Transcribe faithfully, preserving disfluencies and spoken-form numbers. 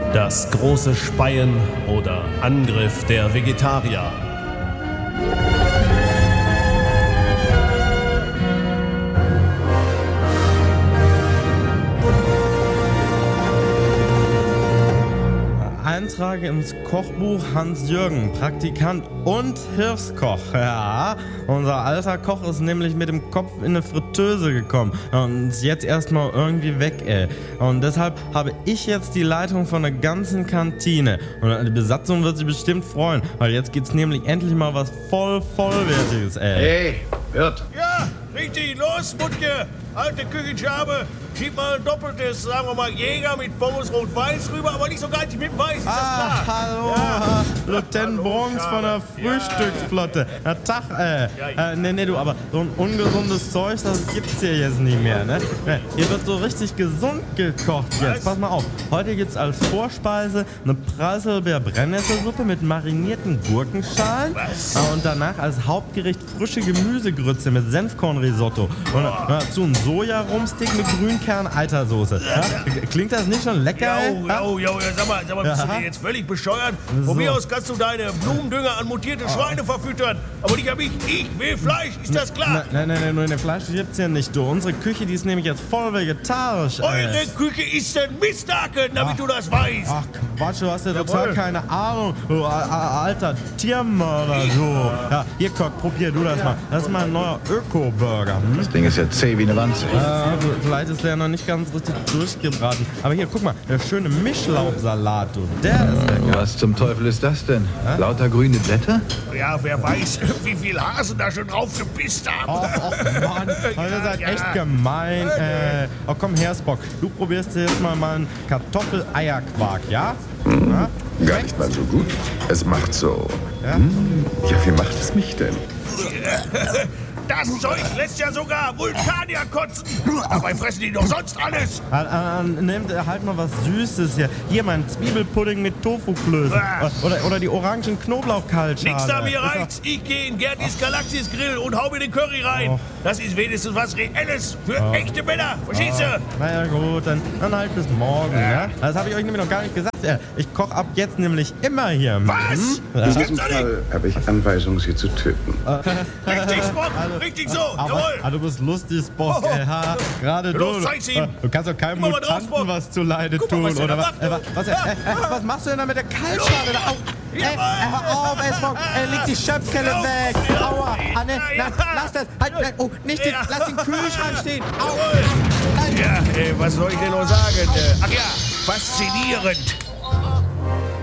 Das große Speien oder Angriff der Vegetarier. Eintrage ins Kochbuch Hans-Jürgen, Praktikant und Hilfskoch. Ja, unser alter Koch ist nämlich mit dem Kopf in eine Fritteuse gekommen und ist jetzt erstmal irgendwie weg, ey. Und deshalb habe ich jetzt die Leitung von der ganzen Kantine. Und die Besatzung wird sich bestimmt freuen, weil jetzt gibt's nämlich endlich mal was voll vollwertiges, ey. Hey, Wirt. Ja, richtig, los, Mutke. Alte Küchenschabe. Schieb mal ein doppeltes, sagen wir mal, Jäger mit Pommes rot-weiß rüber, aber nicht so geizig mit dem Weiß, ist das Ah, klar? hallo, Ja. Lieutenant Hallo, Bronx von der Schabe. Frühstücksflotte. Na, Tag, äh, Ja, ja. äh, nee, nee, du, aber so ein ungesundes Zeug, das gibt's hier jetzt nicht mehr, ne? ne? Hier wird so richtig gesund gekocht jetzt. Was? Pass mal auf, heute gibt's als Vorspeise eine Preiselbeer-Brennnesselsuppe mit marinierten Gurkenschalen. Was? Ah, und danach als Hauptgericht frische Gemüsegrütze mit Senfkornrisotto. Und dazu ein Sojarumstick mit Grünkern-Eitersoße. Ja? Klingt das nicht schon lecker, ey? Jo, jo, jo, ja, sag mal, sag mal, bist du Ja. denn jetzt völlig bescheuert? So. Von mir aus kannst du deine Blumendünger an mutierte Schweine verfüttern, aber nicht an mich. Ich will Fleisch, ist das klar? Nein, nein, nein, nur in der Fleisch gibt's ja nicht, du. Unsere Küche, die ist nämlich jetzt voll vegetarisch, ey. Eure Küche ist ein Misthaken, damit du das weißt. Ach Quatsch, du hast ja Jawohl. total keine Ahnung, du a- a- alter Tiermörder, du. Ja, hier, Kock, probier du das mal. Das ist mein neuer Öko-Burger. Hm? Das Ding ist ja zäh wie eine Wanze. Äh, vielleicht ist der noch nicht ganz richtig durchgebraten. Aber hier, guck mal, der schöne Mischlaubsalat, du. Der ist lecker. Was zum Teufel ist das denn? Lauter grüne Blätter? Ja, wer weiß, wie viel Hasen da schon drauf gepisst haben. Och, och Mann, ihr seid ja. echt gemein. Äh, oh, komm her, Spock. Du probierst jetzt mal meinen Kartoffel-Eierquark, ja? Ja? Gar nicht mal so gut. Es macht so. Hm, ja, wie macht es mich denn? Das Zeug lässt ja sogar Vulkanier kotzen. Dabei fressen die doch sonst alles. Äh, äh, nehmt äh, halt mal was Süßes hier. Hier mein Zwiebelpudding mit Tofuklößen. Was? Oder, oder die orangen Knoblauchkaltschale. Nix da mir Ist doch- reizt. Ich gehe in Gertis Galaxis Grill und hau mir den Curry rein. Oh. Das ist wenigstens was Reelles für echte Männer. Verstehst du? Na ja gut, dann, dann halt bis morgen, ja? Das habe ich euch nämlich noch gar nicht gesagt. Äh, Ich koche ab jetzt nämlich immer hier. Was? Hm? In Das diesem gibt's doch nicht. Fall habe ich Anweisung, Sie zu töten. Richtig, Spock. Richtig so. Aber, Jawohl. ah, du bist lustig, Spock. Oh. Äh, ha, gerade du. Los, zeig's ihm. äh, Du kannst doch keinem Guck mal, was drauf, Mutanten Spock. was zuleide Guck mal, tun, was der oder da was? macht, Äh, du. was, was, äh, Ja. äh, was machst du denn da mit der Kaltschale? Da? Au. Ey, äh, hör auf, ey, Spock. Ey, leg die Schöpfkelle Auf. weg. Ja. Aua. Ah, ne, Ja, na, ja. lass das. Halt, nein, oh, nicht den, Ja. lass den Kühlschrank stehen. Au. Jawohl. Nein. Ja, äh, was soll ich denn noch sagen? Äh, ach ja, faszinierend.